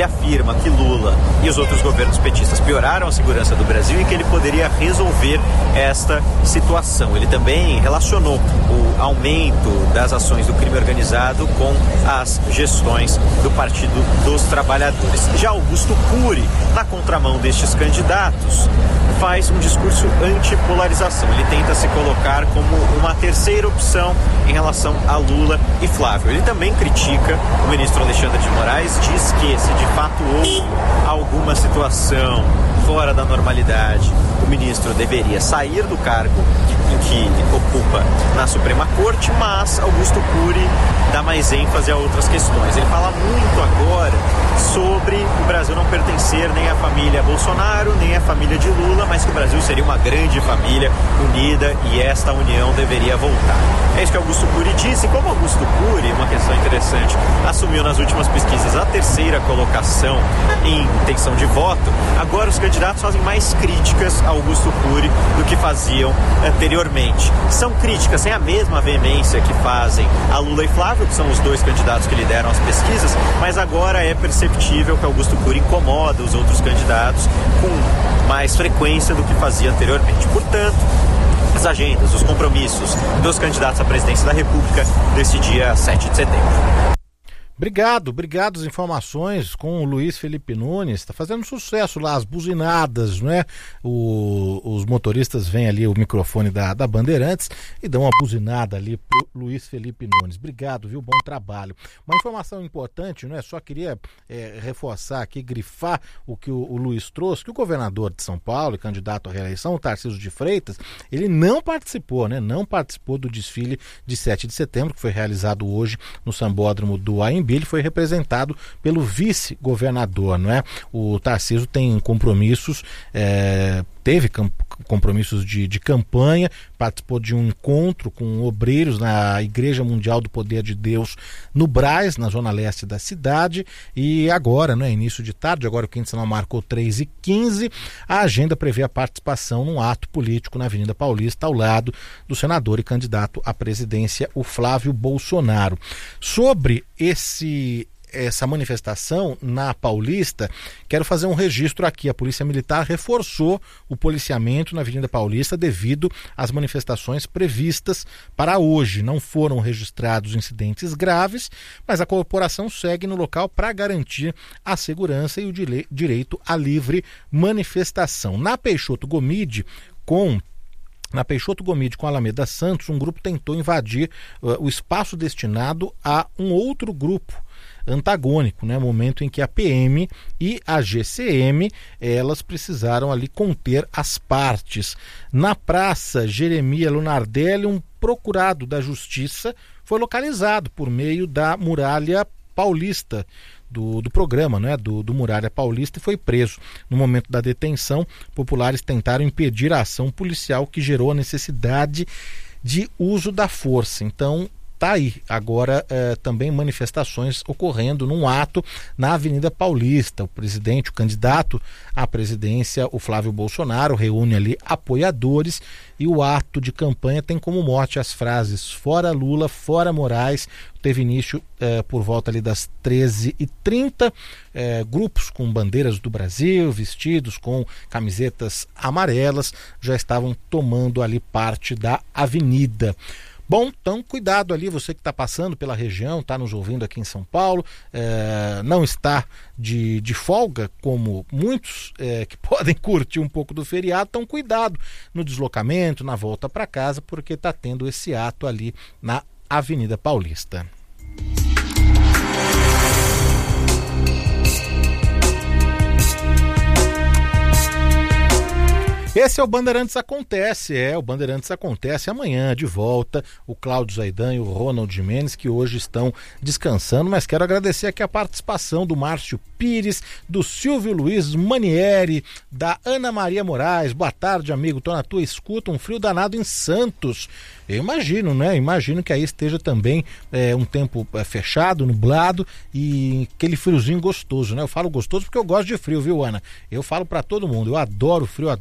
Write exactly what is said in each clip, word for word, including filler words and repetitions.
Ele afirma que Lula e os outros governos petistas pioraram a segurança do Brasil e que ele poderia resolver esta situação. Ele também relacionou o aumento das ações do crime organizado com as gestões do Partido dos Trabalhadores. Já Augusto Cury, na contramão destes candidatos, faz um discurso antipolarização. Ele tenta se colocar como uma terceira opção em relação a Lula e Flávio. Ele também critica o ministro Alexandre de Moraes, diz que se de fato houve alguma situação fora da normalidade, o ministro deveria sair do cargo em que ocupa na Suprema Corte, mas Augusto Cury dá mais ênfase a outras questões. Ele fala muito agora sobre o Brasil não pertencer nem à família Bolsonaro, nem à família de Lula, mas que o Brasil seria uma grande família unida e esta união deveria voltar. É isso que Augusto Cury disse. Como Augusto Cury, uma questão interessante, assumiu nas últimas pesquisas a terceira colocação em intenção de voto, agora os candidatos fazem mais críticas a Augusto Cury do que faziam anteriormente. São críticas sem a mesma veemência que fazem a Lula e Flávio, que são os dois candidatos que lideram as pesquisas, mas agora é perceptível que Augusto Cury incomoda os outros candidatos com mais frequência do que fazia anteriormente. Portanto, as agendas, os compromissos dos candidatos à presidência da República desse dia sete de setembro. Obrigado, obrigado as informações com o Luiz Felipe Nunes. Está fazendo sucesso lá, as buzinadas, não é? O, os motoristas veem ali o microfone da, da Bandeirantes e dão uma buzinada ali pro Luiz Felipe Nunes. Obrigado, viu? Bom trabalho. Uma informação importante, não é? Só queria é, reforçar aqui, grifar o que o, o Luiz trouxe, que o governador de São Paulo e candidato à reeleição, o Tarcísio de Freitas, ele não participou, né? Não participou do desfile de sete de setembro, que foi realizado hoje no Sambódromo do Anhembi. Ele foi representado pelo vice-governador, não é? O Tarcísio tem compromissos, é, teve camp- compromissos de, de campanha, participou de um encontro com obreiros na Igreja Mundial do Poder de Deus no Brás, na zona leste da cidade, e agora, não é? Início de tarde, agora o quinto sinal marcou três e quinze, a agenda prevê a participação num ato político na Avenida Paulista, ao lado do senador e candidato à presidência, o Flávio Bolsonaro. Sobre esse essa manifestação na Paulista, quero fazer um registro aqui. A Polícia Militar reforçou o policiamento na Avenida Paulista devido às manifestações previstas para hoje. Não foram registrados incidentes graves, mas a corporação segue no local para garantir a segurança e o dire- direito à livre manifestação. Na Peixoto Gomide, com Na Peixoto Gomide com Alameda Santos, um grupo tentou invadir uh, o espaço destinado a um outro grupo antagônico, né? Momento em que a P M e a G C M, elas precisaram ali conter as partes. Na Praça Jeremia Lunardelli, um procurado da Justiça foi localizado por meio da Muralha Paulista, do, do programa, né, do, do Muralha Paulista, e foi preso. No momento da detenção, populares tentaram impedir a ação policial que gerou a necessidade de uso da força. Então, tá aí agora eh, também manifestações ocorrendo num ato na Avenida Paulista. O presidente, o candidato à presidência, o Flávio Bolsonaro, reúne ali apoiadores, e o ato de campanha tem como mote as frases "Fora Lula, fora Moraes". Teve início eh, por volta ali das treze e trinta, eh, grupos com bandeiras do Brasil, vestidos com camisetas amarelas, já estavam tomando ali parte da avenida. Bom, então cuidado ali, você que está passando pela região, está nos ouvindo aqui em São Paulo, é, não está de, de folga, como muitos é, que podem curtir um pouco do feriado, então cuidado no deslocamento, na volta para casa, porque está tendo esse ato ali na Avenida Paulista. Esse é o Bandeirantes Acontece, é, o Bandeirantes Acontece amanhã, de volta, o Cláudio Zaidan e o Ronald Jimenez, que hoje estão descansando, mas quero agradecer aqui a participação do Márcio Pires, do Silvio Luiz Manieri, da Ana Maria Moraes. Boa tarde, amigo, tô na tua escuta, um frio danado em Santos. Eu imagino, né? Imagino que aí esteja também é, um tempo é, fechado, nublado e aquele friozinho gostoso, né? Eu falo gostoso porque eu gosto de frio, viu, Ana? Eu falo pra todo mundo, eu adoro frio, adoro esse tempo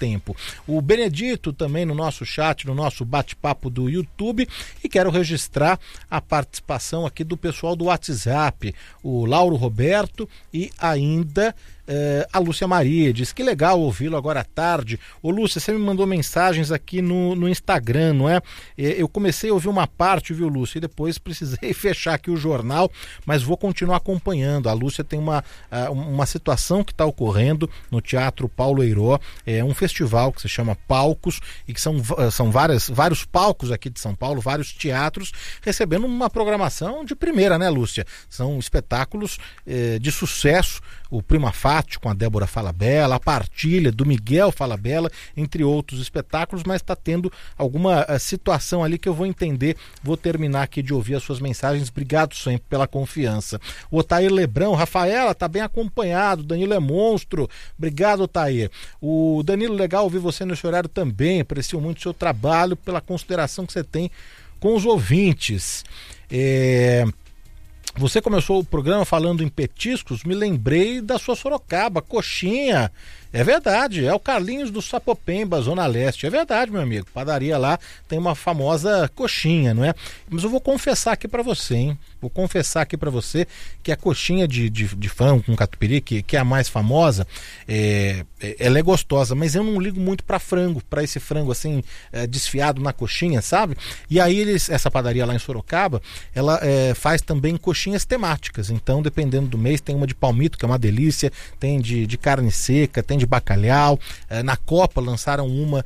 tempo. O Benedito também no nosso chat, no nosso bate-papo do YouTube, e quero registrar a participação aqui do pessoal do WhatsApp, o Lauro Roberto e ainda É, a Lúcia Maria diz que legal ouvi-lo agora à tarde. Ô Lúcia, você me mandou mensagens aqui no, no Instagram, não é? Eu comecei a ouvir uma parte, viu, Lúcia, e depois precisei fechar aqui o jornal, mas vou continuar acompanhando. A Lúcia tem uma, uma situação que está ocorrendo no Teatro Paulo Eiró, é um festival que se chama Palcos, e que são, são várias, vários palcos aqui de São Paulo, vários teatros, recebendo uma programação de primeira, né, Lúcia? São espetáculos é, de sucesso, o Prima Fátio com a Débora Falabella, a Partilha do Miguel Falabella, entre outros espetáculos, mas está tendo alguma uh, situação ali que eu vou entender, vou terminar aqui de ouvir as suas mensagens. Obrigado sempre pela confiança. O Otair Lebrão, Rafaela, tá bem acompanhado, Danilo é monstro, obrigado, Otair. O Danilo, legal ouvir você nesse horário também, aprecio muito o seu trabalho, pela consideração que você tem com os ouvintes. É... Você começou o programa falando em petiscos, me lembrei da sua Sorocaba, coxinha. É verdade, é o Carlinhos do Sapopemba, Zona Leste. É verdade, meu amigo. Padaria lá tem uma famosa coxinha, não é? Mas eu vou confessar aqui pra você, hein? Vou confessar aqui pra você que a coxinha de, de, de frango com catupiry, que, que é a mais famosa, é, ela é gostosa, mas eu não ligo muito pra frango, pra esse frango assim, é, desfiado na coxinha, sabe? E aí eles, essa padaria lá em Sorocaba, ela é, faz também coxinhas temáticas. Então, dependendo do mês, tem uma de palmito, que é uma delícia, tem de, de carne seca, tem de bacalhau. Na Copa lançaram uma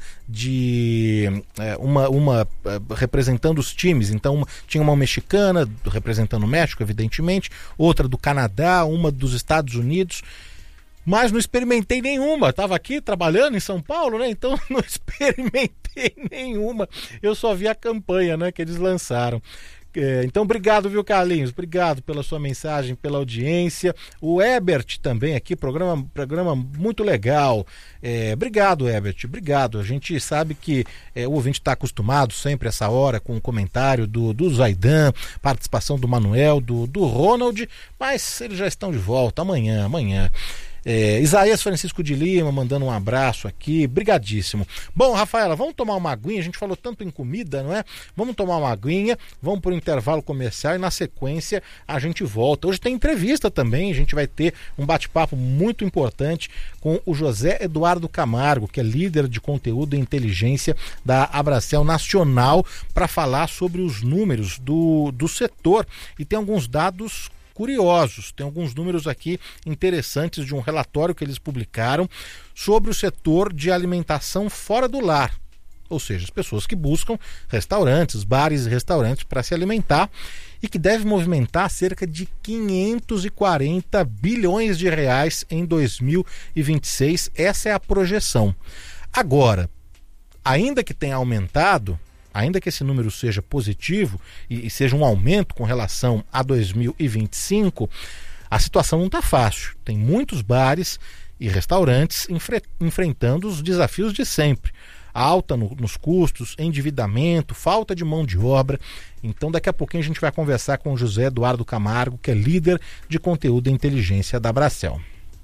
de uma, uma representando os times, então uma, tinha uma mexicana representando o México, evidentemente, outra do Canadá, uma dos Estados Unidos, mas não experimentei nenhuma. Estava aqui trabalhando em São Paulo, né? Então não experimentei nenhuma, eu só vi a campanha, né, que eles lançaram. É, então, obrigado, viu, Carlinhos? Obrigado pela sua mensagem, pela audiência. O Ebert também aqui, programa, programa muito legal. É, obrigado, Ebert, obrigado. A gente sabe que é, o ouvinte está acostumado sempre a essa hora com o comentário do, do Zaidan, participação do Manuel, do, do Ronald, mas eles já estão de volta amanhã, amanhã. É, Isaías Francisco de Lima mandando um abraço aqui, brigadíssimo. Bom, Rafaela, vamos tomar uma aguinha, a gente falou tanto em comida, não é? Vamos tomar uma aguinha, vamos para o intervalo comercial e na sequência a gente volta. Hoje tem entrevista também, a gente vai ter um bate-papo muito importante com o José Eduardo Camargo, que é líder de conteúdo e inteligência da Abracel Nacional, para falar sobre os números do, do setor, e tem alguns dados curiosos, tem alguns números aqui interessantes de um relatório que eles publicaram sobre o setor de alimentação fora do lar, ou seja, as pessoas que buscam restaurantes, bares e restaurantes para se alimentar, e que deve movimentar cerca de quinhentos e quarenta bilhões de reais em dois mil e vinte e seis. Essa é a projeção. Agora, ainda que tenha aumentado, ainda que esse número seja positivo e, e seja um aumento com relação a dois mil e vinte e cinco, a situação não está fácil. Tem muitos bares e restaurantes enfre- enfrentando os desafios de sempre. Alta no, nos custos, endividamento, falta de mão de obra. Então daqui a pouquinho a gente vai conversar com o José Eduardo Camargo, que é líder de conteúdo e inteligência da Abracel.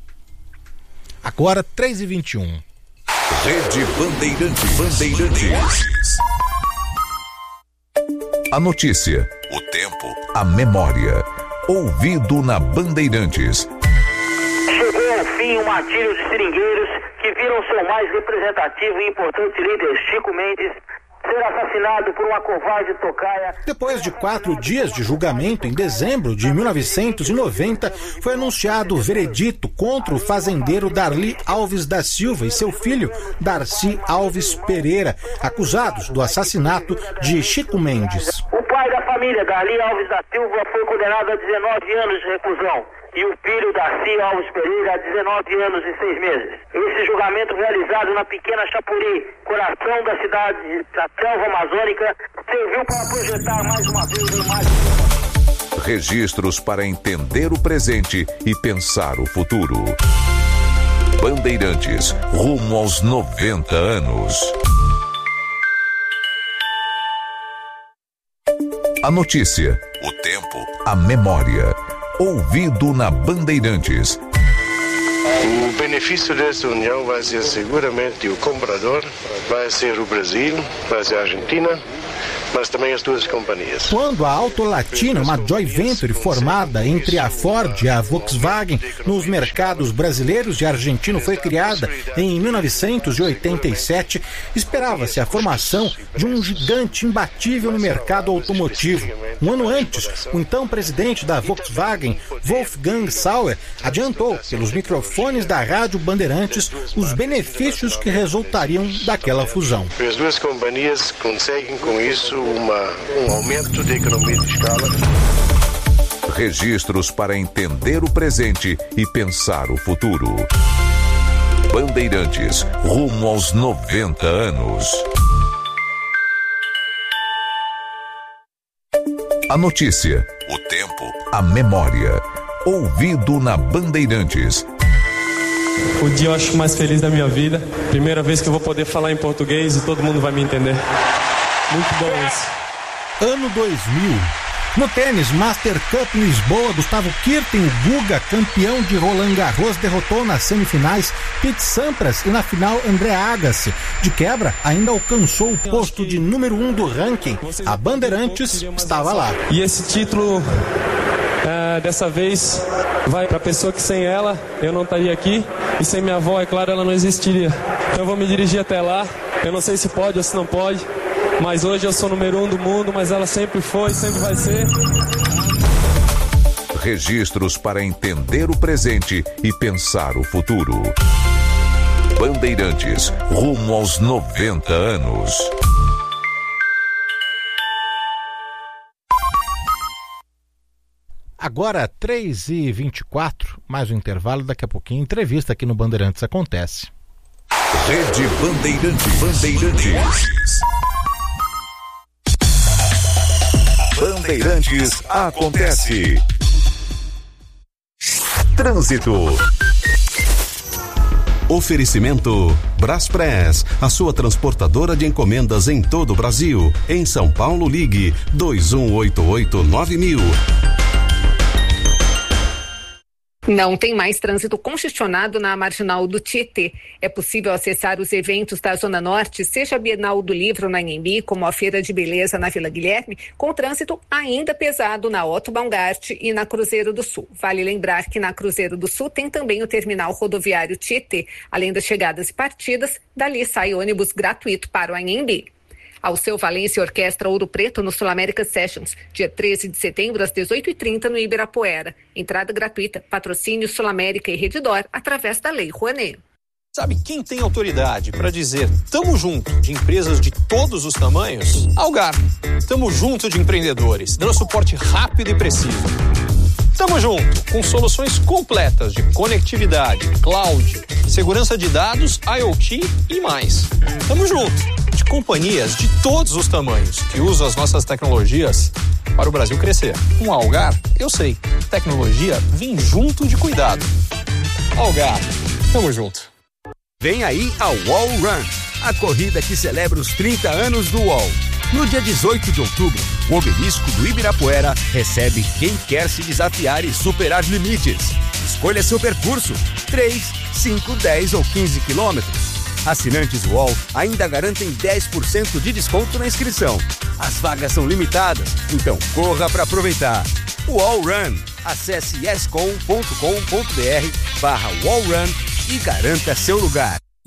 Agora, três e vinte e um. Rede Bandeirantes. Bandeirantes. A notícia, o tempo, a memória. Ouvido na Bandeirantes. Chegou ao fim o martírio de seringueiros que viram seu mais representativo e importante líder, Chico Mendes, ser assassinado por uma covarde tocaia. Depois de quatro dias de julgamento, em dezembro de mil novecentos e noventa, foi anunciado o veredito contra o fazendeiro Darli Alves da Silva e seu filho, Darcy Alves Pereira, acusados do assassinato de Chico Mendes. O pai da família, Darli Alves da Silva, foi condenado a dezenove anos de reclusão. E o filho Darcy Alves Pereira a dezenove anos e seis meses. Esse julgamento, realizado na pequena Chapuri, coração da cidade da selva amazônica, serviu para projetar mais uma vez o mais... Registros para entender o presente e pensar o futuro. Bandeirantes, rumo aos noventa anos. A notícia, o tempo, a memória. Ouvido na Bandeirantes. O benefício dessa união vai ser seguramente o comprador, vai ser o Brasil, vai ser a Argentina, mas também as duas companhias. Quando a Auto Latina, uma joint venture formada entre a Ford e a Volkswagen nos mercados brasileiros e argentino, foi criada em mil novecentos e oitenta e sete, esperava-se a formação de um gigante imbatível no mercado automotivo. Um ano antes, o então presidente da Volkswagen, Wolfgang Sauer, adiantou pelos microfones da Rádio Bandeirantes os benefícios que resultariam daquela fusão. As duas companhias conseguem com isso Uma, um aumento de economia de escala. Registros para entender o presente e pensar o futuro. Bandeirantes, rumo aos noventa anos. A notícia, o tempo, a memória. Ouvido na Bandeirantes. O dia eu acho mais feliz da minha vida. Primeira vez que eu vou poder falar em português e todo mundo vai me entender. Muito bom isso. Ano dois mil. No tênis, Master Cup em Lisboa, Gustavo Kirten, o Guga, campeão de Roland Garros, derrotou nas semifinais Pete Sampras e na final André Agassi. De quebra, ainda alcançou o posto de número um do ranking. A Bandeirantes estava lá. E esse título, é, dessa vez, vai para a pessoa que sem ela eu não estaria aqui. E sem minha avó, é claro, ela não existiria. Então eu vou me dirigir até lá. Eu não sei se pode ou se não pode. Mas hoje eu sou o número um do mundo, mas ela sempre foi, sempre vai ser. Registros para entender o presente e pensar o futuro. Bandeirantes, rumo aos noventa anos. Agora, três e vinte e quatro, mais um intervalo, daqui a pouquinho, entrevista aqui no Bandeirantes acontece. Rede Bandeirantes. Bandeirantes. Bandeirantes acontece. Trânsito. Oferecimento Braspress, a sua transportadora de encomendas em todo o Brasil. Em São Paulo, ligue dois um oito oito nove mil. Não tem mais trânsito congestionado na Marginal do Tietê. É possível acessar os eventos da Zona Norte, seja a Bienal do Livro na Anhembi, como a Feira de Beleza na Vila Guilherme, com trânsito ainda pesado na Otto Baumgart e na Cruzeiro do Sul. Vale lembrar que na Cruzeiro do Sul tem também o terminal rodoviário Tietê. Além das chegadas e partidas, dali sai ônibus gratuito para o Anhembi. Alceu Valença Orquestra Ouro Preto no Sul America Sessions, dia treze de setembro às dezoito e trinta no Ibirapuera. Entrada gratuita, patrocínio Sul América e Redditor através da Lei Rouanet. Sabe quem tem autoridade para dizer tamo junto de empresas de todos os tamanhos? Algar. Tamo junto de empreendedores, dando suporte rápido e preciso. Tamo junto com soluções completas de conectividade, cloud, segurança de dados, IoT e mais. Tamo junto de companhias de todos os tamanhos que usam as nossas tecnologias para o Brasil crescer. Com a Algar, eu sei, tecnologia vem junto de cuidado. Algar, tamo junto. Vem aí a Wall Run, a corrida que celebra os trinta anos do U O L. No dia dezoito de outubro, o obelisco do Ibirapuera recebe quem quer se desafiar e superar limites. Escolha seu percurso, três, cinco, dez ou quinze quilômetros. Assinantes U O L ainda garantem dez por cento de desconto na inscrição. As vagas são limitadas, então corra para aproveitar. Wall Run. Acesse yescom ponto com ponto br barra Wall Run e garanta seu lugar.